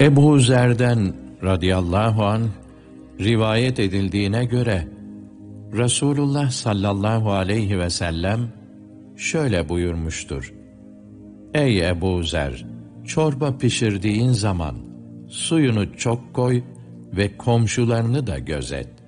Ebu Zer'den radıyallahu anh rivayet edildiğine göre Resulullah sallallahu aleyhi ve sellem şöyle buyurmuştur: Ey Ebu Zer! Çorba pişirdiğin zaman suyunu çok koy ve komşularını da gözet.